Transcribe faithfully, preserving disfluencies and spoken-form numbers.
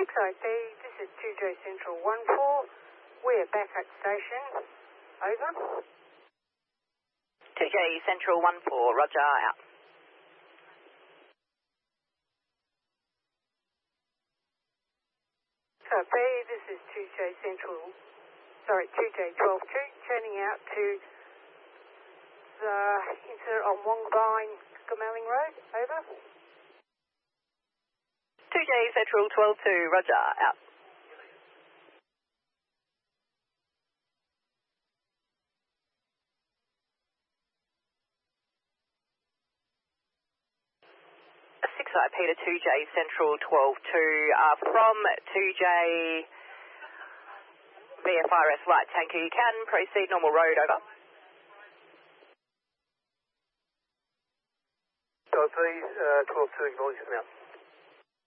six O P, this is two J Central one four. We're back at station. Over. two J Central one four, roger, out. Copy, this is two J Central, sorry, two J twelve two, turning out to the incident on Wongbine, Goomalling Road, over. two J Central twelve two, roger, out. six I P to two J Central twelve two, uh, from two J V F R S light tanker, you can proceed normal road, over. Copy, uh, twelve two, acknowledge now.